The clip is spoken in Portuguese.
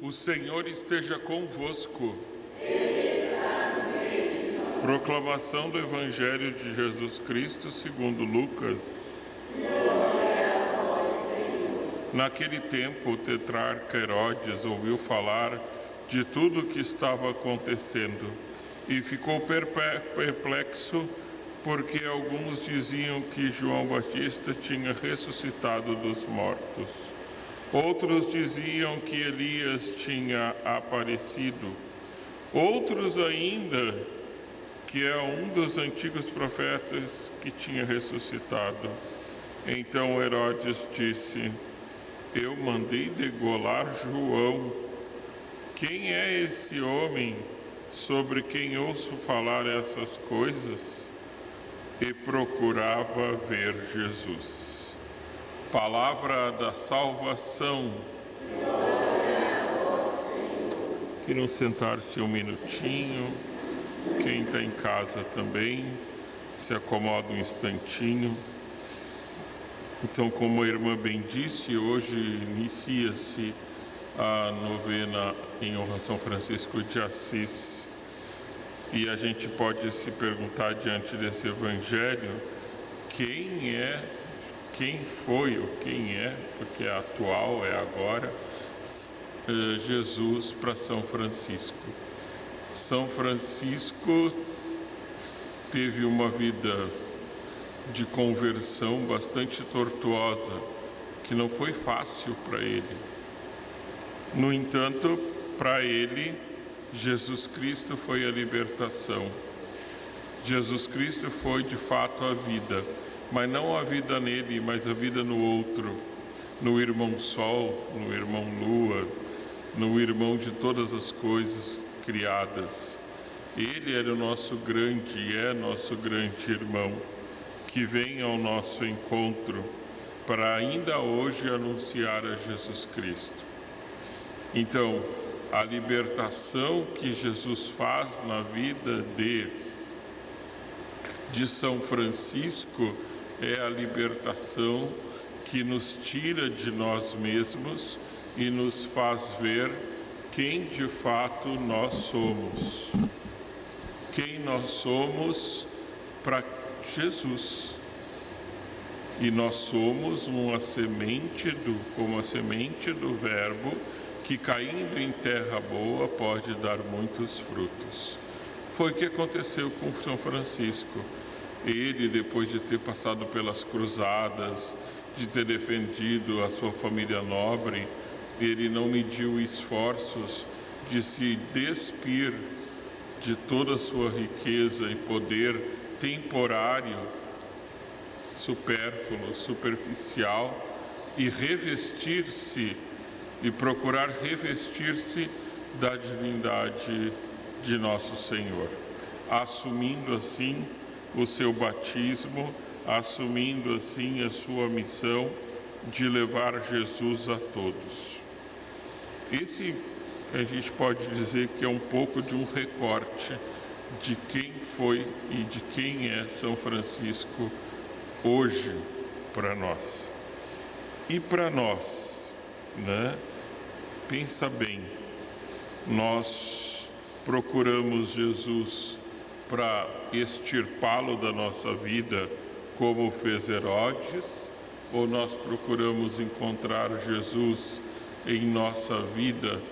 O Senhor esteja convosco. Proclamação do Evangelho de Jesus Cristo segundo Lucas. Naquele tempo, o tetrarca Herodes ouviu falar de tudo o que estava acontecendo e ficou perplexo, porque alguns diziam que João Batista tinha ressuscitado dos mortos. Outros diziam que Elias tinha aparecido. Outros ainda que é um dos antigos profetas que tinha ressuscitado. Então Herodes disse: eu mandei degolar João. Quem é esse homem sobre quem ouço falar essas coisas? E procurava ver Jesus. Palavra da salvação. Queiram sentar-se um minutinho. Quem está em casa também, se acomoda um instantinho. Então, como a irmã bem disse, hoje inicia-se a novena em honra a São Francisco de Assis. E a gente pode se perguntar diante desse evangelho, quem foi ou quem é, porque é atual, é agora, Jesus para São Francisco. São Francisco teve uma vida de conversão bastante tortuosa, que não foi fácil para ele. No entanto, para ele, Jesus Cristo foi a libertação. Jesus Cristo foi de fato a vida, mas não a vida nele, mas a vida no outro, no irmão Sol, no irmão Lua, no irmão de todas as coisas criadas. Ele era o nosso grande e é nosso grande irmão, que vem ao nosso encontro para ainda hoje anunciar a Jesus Cristo. Então, a libertação que Jesus faz na vida de São Francisco é a libertação que nos tira de nós mesmos e nos faz ver quem de fato nós somos. Quem nós somos para Jesus. E nós somos como a semente do Verbo, que caindo em terra boa pode dar muitos frutos. Foi o que aconteceu com São Francisco. Ele, depois de ter passado pelas cruzadas, de ter defendido a sua família nobre, ele não mediu esforços de se despir de toda a sua riqueza e poder temporário, supérfluo, superficial, e revestir-se e procurar revestir-se da divindade de nosso Senhor, assumindo assim o seu batismo, assumindo assim a sua missão de levar Jesus a todos. Esse a gente pode dizer que é um pouco de um recorte de quem foi e de quem é São Francisco hoje para nós. E para nós, né? Pensa bem, nós procuramos Jesus para extirpá-lo da nossa vida, como fez Herodes, ou nós procuramos encontrar Jesus em nossa vida